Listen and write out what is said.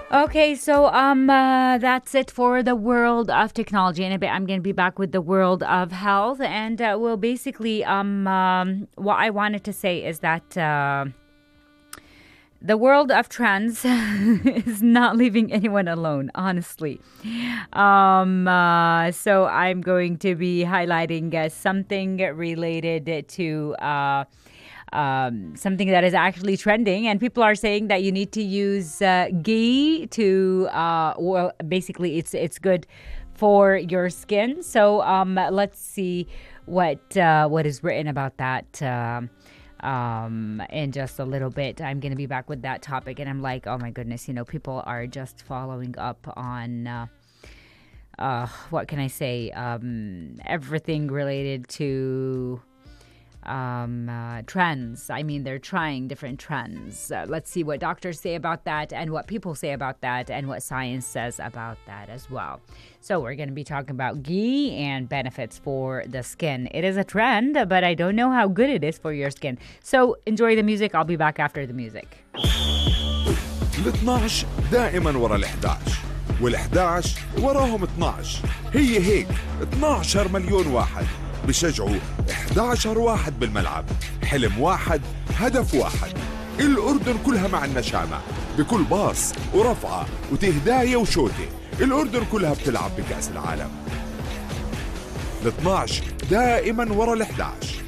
Okay, so that's it for the world of technology. In a bit, I'm going to be back with the world of health, and well, basically, what I wanted to say is that the world of trends is not leaving anyone alone, honestly. So I'm going to be highlighting something related to. Something that is actually trending, and people are saying that you need to use ghee to well, basically it's good for your skin. So let's see what is written about that in just a little bit. I'm gonna be back with that topic, and I'm like, oh my goodness, people are just following up on what can I say, everything related to trends. I mean, they're trying different trends. Let's see what doctors say about that, and what people say about that, and what science says about that as well. So we're going to be talking about ghee and benefits for the skin. It is a trend, but I don't know how good it is for your skin. So enjoy the music. I'll be back after the music. ال 12 دائما ورا ال 11 وال 11 وراهم 12. هي هيك 12 مليون واحد بشجعوا 11 واحد بالملعب. حلم واحد، هدف واحد. الأردن كلها مع النشامة بكل باص ورفعة وتهداية وشوتة. الأردن كلها بتلعب بكأس العالم. ال 12 دائما ورا ال 11.